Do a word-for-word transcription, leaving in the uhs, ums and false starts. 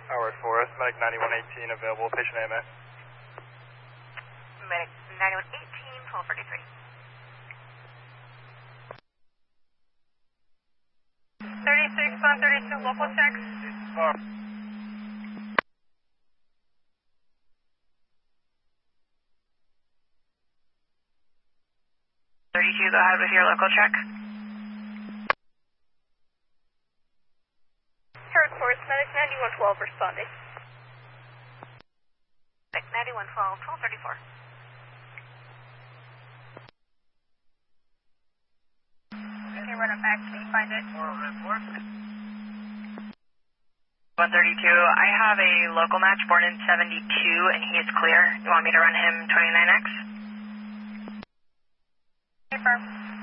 Howard Forest, Medic ninety-one eighteen available, patient A M A. Medic ninety-one eighteen, twelve thirty-three. thirty-six on thirty-two, local checks. thirty-two, go ahead with your local check. Howard Forest, Medic ninety-one twelve responding. Medic ninety-one twelve, twelve thirty-four. Okay, run it back. Can you find it? one thirty-two, I have a local match born in seventy-two and he is clear. You want me to run him twenty-nine X? Confirm.